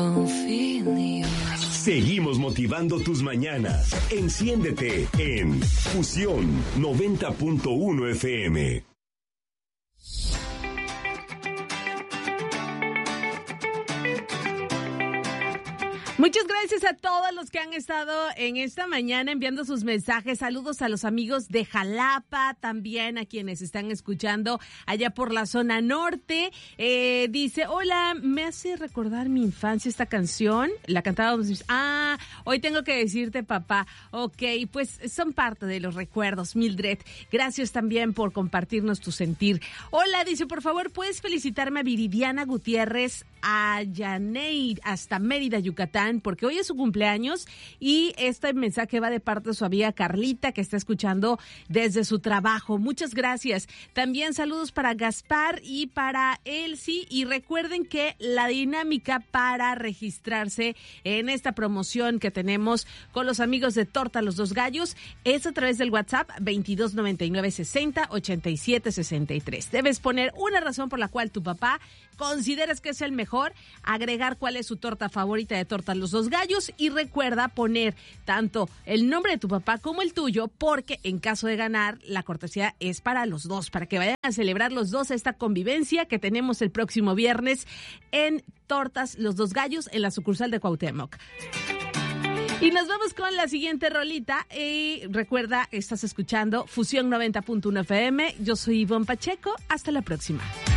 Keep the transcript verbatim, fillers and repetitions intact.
Seguimos motivando tus mañanas. Enciéndete en Fusión noventa punto uno F M. Muchas gracias a todos los que han estado en esta mañana enviando sus mensajes. Saludos a los amigos de Jalapa, también a quienes están escuchando allá por la zona norte. Eh, dice, hola, me hace recordar mi infancia esta canción. La cantábamos. Ah, hoy tengo que decirte, papá. Ok, pues son parte de los recuerdos, Mildred. Gracias también por compartirnos tu sentir. Hola, dice, por favor, ¿puedes felicitarme a Viridiana Gutiérrez, a Yaneid, hasta Mérida, Yucatán? Porque hoy es su cumpleaños y este mensaje va de parte de su amiga Carlita, que está escuchando desde su trabajo. Muchas gracias. También saludos para Gaspar y para Elsie. Y recuerden que la dinámica para registrarse en esta promoción que tenemos con los amigos de Torta Los Dos Gallos es a través del WhatsApp veintidós noventa y nueve sesenta ochenta y siete sesenta y tres. Debes poner una razón por la cual tu papá consideras que es el mejor, agregar cuál es su torta favorita de Torta Los Dos Gallos y recuerda poner tanto el nombre de tu papá como el tuyo, porque en caso de ganar, la cortesía es para los dos, para que vayan a celebrar los dos esta convivencia que tenemos el próximo viernes en Tortas Los Dos Gallos en la sucursal de Cuauhtémoc. Y nos vamos con la siguiente rolita. Y recuerda, estás escuchando Fusión noventa punto uno F M. Yo soy Ivonne Pacheco. Hasta la próxima.